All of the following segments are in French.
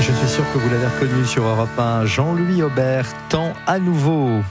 Je suis sûr que vous l'avez reconnu sur Europe 1, Jean-Louis Aubert, Temps à nouveau.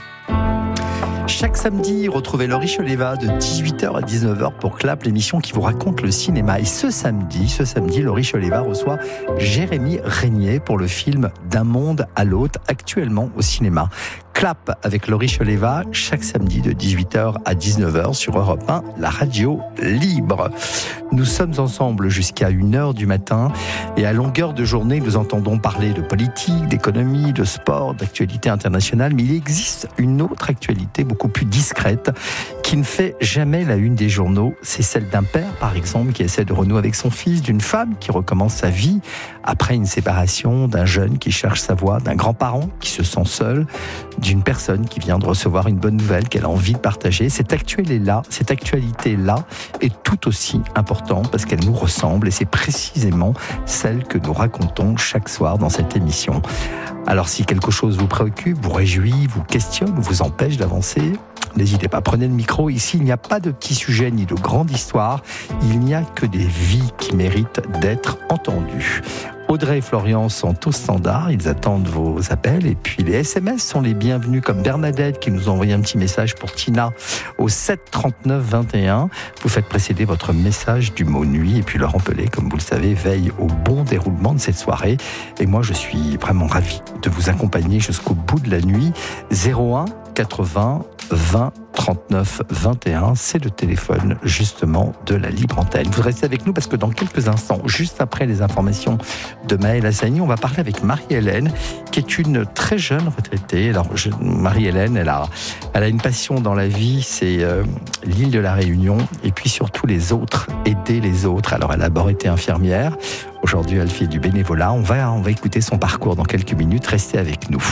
Chaque samedi, retrouvez Laurie Choleva de 18h à 19h pour Clap, l'émission qui vous raconte le cinéma. Et ce samedi, Laurie Choleva reçoit Jérémy Régnier pour le film D'un monde à l'autre, actuellement au cinéma. Clap avec Laurie Choleva, chaque samedi de 18h à 19h sur Europe 1, la radio libre. Nous sommes ensemble jusqu'à 1h du matin et à longueur de journée, nous entendons parler de politique, d'économie, de sport, d'actualité internationale. Mais il existe une autre actualité beaucoup plus discrète qui ne fait jamais la une des journaux. C'est celle d'un père, par exemple, qui essaie de renouer avec son fils, d'une femme qui recommence sa vie après une séparation, d'un jeune qui cherche sa voie, d'un grand-parent qui se sent seul, d'une personne qui vient de recevoir une bonne nouvelle qu'elle a envie de partager. Cette actualité-là est tout aussi importante parce qu'elle nous ressemble et c'est précisément celle que nous racontons chaque soir dans cette émission. Alors si quelque chose vous préoccupe, vous réjouit, vous questionne ou vous empêche d'avancer, n'hésitez pas, prenez le micro. Ici, il n'y a pas de petits sujets ni de grandes histoires. Il n'y a que des vies qui méritent d'être entendues. Audrey et Florian sont au standard, ils attendent vos appels. Et puis les SMS sont les bienvenus, comme Bernadette qui nous a envoyé un petit message pour Tina au 7 39 21. Vous faites précéder votre message du mot nuit. Et puis Laurent Pelé, comme vous le savez, veille au bon déroulement de cette soirée. Et moi, je suis vraiment ravi de vous accompagner jusqu'au bout de la nuit. 01 80 20 39 21, c'est le téléphone justement de la libre antenne. Vous restez avec nous parce que dans quelques instants, juste après les informations de Maëlle Hassani, on va parler avec Marie-Hélène, qui est une très jeune retraitée. Alors, Marie-Hélène, elle a une passion dans la vie, c'est l'île de la Réunion, et puis surtout les autres, aider les autres. Alors, elle a d'abord été infirmière, aujourd'hui elle fait du bénévolat. On va écouter son parcours dans quelques minutes, restez avec nous.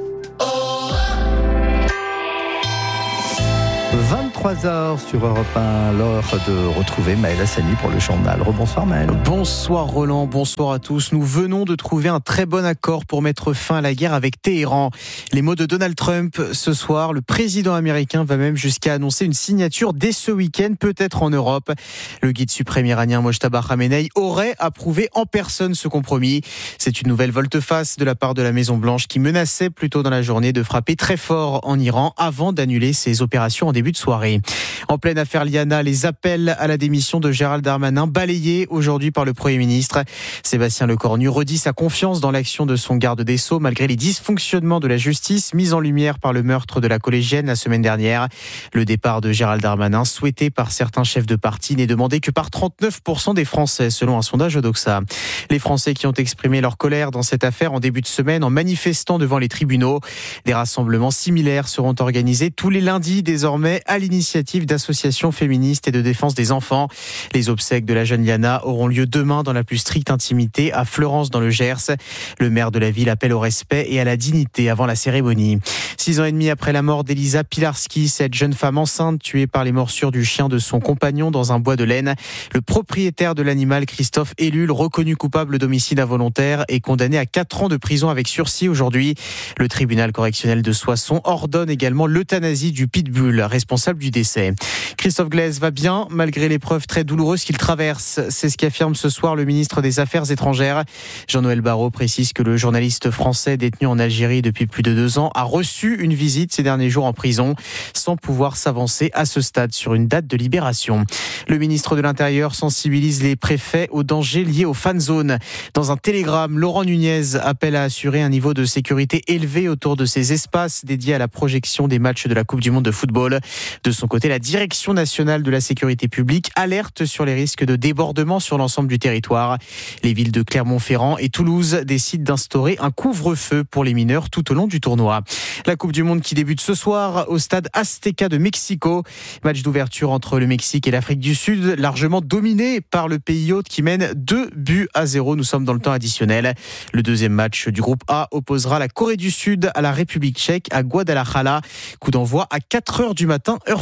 23h sur Europe 1, l'heure de retrouver Maëlle Hassani pour le journal. Rebonsoir Maëlle. Bonsoir Roland, bonsoir à tous. Nous venons de trouver un très bon accord pour mettre fin à la guerre avec Téhéran. Les mots de Donald Trump ce soir, le président américain va même jusqu'à annoncer une signature dès ce week-end, peut-être en Europe. Le guide suprême iranien Mojtaba Khamenei aurait approuvé en personne ce compromis. C'est une nouvelle volte-face de la part de la Maison-Blanche qui menaçait plus tôt dans la journée de frapper très fort en Iran avant d'annuler ses opérations en début de soirée. En pleine affaire Liana, les appels à la démission de Gérald Darmanin balayés aujourd'hui par le Premier ministre. Sébastien Lecornu redit sa confiance dans l'action de son garde des Sceaux malgré les dysfonctionnements de la justice mis en lumière par le meurtre de la collégienne la semaine dernière. Le départ de Gérald Darmanin, souhaité par certains chefs de parti, n'est demandé que par 39% des Français, selon un sondage Odoxa. Les Français qui ont exprimé leur colère dans cette affaire en début de semaine en manifestant devant les tribunaux. Des rassemblements similaires seront organisés tous les lundis désormais à l'initiative d'associations féministes et de défense des enfants. Les obsèques de la jeune Liana auront lieu demain dans la plus stricte intimité à Fleurance dans le Gers. Le maire de la ville appelle au respect et à la dignité avant la cérémonie. 6 ans et demi après la mort d'Elisa Pilarski, cette jeune femme enceinte tuée par les morsures du chien de son compagnon dans un bois de laine, le propriétaire de l'animal, Christophe Ellul, reconnu coupable d'homicide involontaire, est condamné à 4 ans de prison avec sursis aujourd'hui. Le tribunal correctionnel de Soissons ordonne également l'euthanasie du pitbull, responsable du décès. Christophe Glaise va bien, malgré l'épreuve très douloureuse qu'il traverse. C'est ce qu'affirme ce soir le ministre des Affaires étrangères. Jean-Noël Barrot précise que le journaliste français détenu en Algérie depuis plus de 2 ans a reçu une visite ces derniers jours en prison, sans pouvoir s'avancer à ce stade sur une date de libération. Le ministre de l'Intérieur sensibilise les préfets aux dangers liés aux fan zones. Dans un télégramme, Laurent Nunez appelle à assurer un niveau de sécurité élevé autour de ces espaces dédiés à la projection des matchs de la Coupe du Monde de football. De son côté, la Direction nationale de la sécurité publique alerte sur les risques de débordement sur l'ensemble du territoire. Les villes de Clermont-Ferrand et Toulouse décident d'instaurer un couvre-feu pour les mineurs tout au long du tournoi. La Coupe du Monde qui débute ce soir au stade Azteca de Mexico. Match d'ouverture entre le Mexique et l'Afrique du Sud, largement dominé par le pays hôte qui mène 2-0. Nous sommes dans le temps additionnel. Le deuxième match du groupe A opposera la Corée du Sud à la République tchèque à Guadalajara. Coup d'envoi à 4h du matin, heure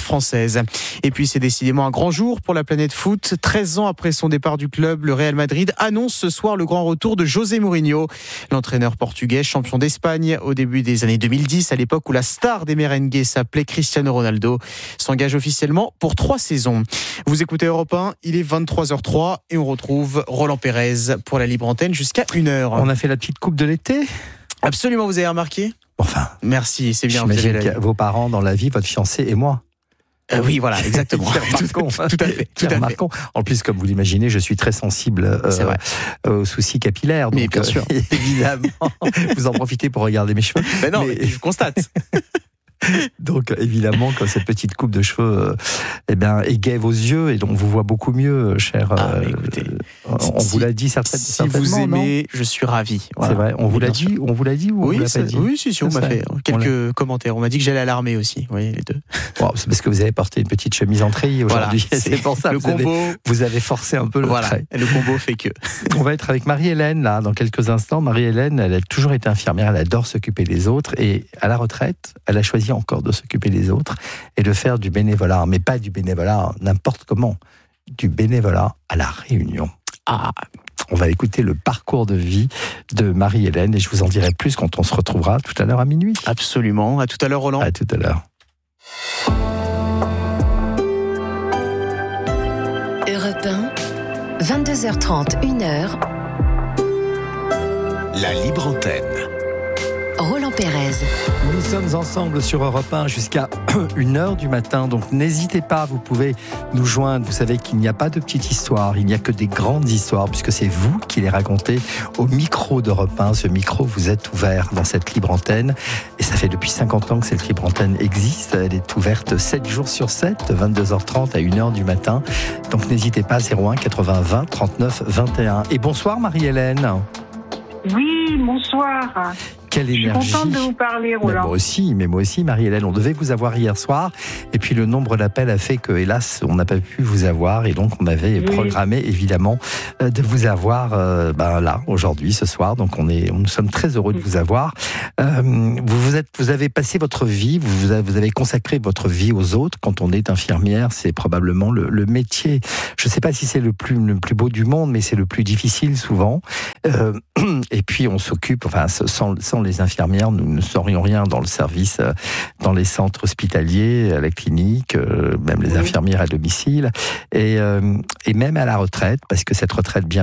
française. Et puis c'est décidément un grand jour pour la planète foot. 13 ans après son départ du club, le Real Madrid annonce ce soir le grand retour de José Mourinho. L'entraîneur portugais, champion d'Espagne au début des années 2010, à l'époque où la star des merengues s'appelait Cristiano Ronaldo, s'engage officiellement pour 3 saisons. Vous écoutez Europe 1, il est 23h03 et on retrouve Roland Pérez pour la libre antenne jusqu'à 1h. On a fait la petite coupe de l'été. Absolument, vous avez remarqué ? Enfin, merci, c'est bien. J'imagine que vos parents dans la vie, votre fiancé et moi. Oui, voilà, exactement. Tout à fait. En plus, comme vous l'imaginez, je suis très sensible aux soucis capillaires. Donc, mais bien sûr. Évidemment, vous en profitez pour regarder mes cheveux. Mais non, mais je constate. Donc évidemment, quand cette petite coupe de cheveux égaye vos yeux et donc on vous voit beaucoup mieux, cher. Écoutez, on vous l'a dit certainement. Si vous aimez, je suis ravi. Voilà. C'est vrai. On vous l'a dit ou on oui, vous l'a pas dit? Oui, si, on m'a fait quelques commentaires. On m'a dit que j'allais à l'armée aussi. Oui, les deux. Bon, c'est parce que vous avez porté une petite chemise en treillis aujourd'hui. Voilà, c'est pour ça. Le vous avez forcé un peu le trait. Et le combo fait que. On va être avec Marie-Hélène là dans quelques instants. Marie-Hélène, elle a toujours été infirmière. Elle adore s'occuper des autres et à la retraite, elle a choisi encore de s'occuper des autres et de faire du bénévolat, mais pas du bénévolat n'importe comment, du bénévolat à La Réunion. On va écouter le parcours de vie de Marie-Hélène et je vous en dirai plus quand on se retrouvera tout à l'heure à minuit. Absolument. À tout à l'heure, Roland. À tout à l'heure. Europe 1, 22h30, 1h. La libre antenne. Roland Pérez. Nous sommes ensemble sur Europe 1 jusqu'à 1h du matin, donc n'hésitez pas, vous pouvez nous joindre. Vous savez qu'il n'y a pas de petites histoires, il n'y a que des grandes histoires, puisque c'est vous qui les racontez au micro d'Europe 1. Ce micro, vous êtes ouvert dans cette libre antenne, et ça fait depuis 50 ans que cette libre antenne existe. Elle est ouverte 7 jours sur 7, de 22h30 à 1h du matin. Donc n'hésitez pas, 01 80 20 39 21. Et bonsoir Marie-Hélène. Oui, bonsoir. Quelle énergie. Je suis contente de vous parler, Roland. Mais moi aussi, Marie-Hélène, on devait vous avoir hier soir, et puis le nombre d'appels a fait que, hélas, on n'a pas pu vous avoir, et donc on avait programmé, évidemment, de vous avoir là, aujourd'hui, ce soir, donc nous sommes très heureux de vous avoir. Vous avez passé votre vie, vous avez consacré votre vie aux autres. Quand on est infirmière, c'est probablement le métier, je ne sais pas si c'est le plus beau du monde, mais c'est le plus difficile souvent. Et puis on s'occupe, sans les infirmières, nous ne saurions rien dans le service, dans les centres hospitaliers, à la clinique, même les infirmières à domicile, et même à la retraite, parce que cette retraite bien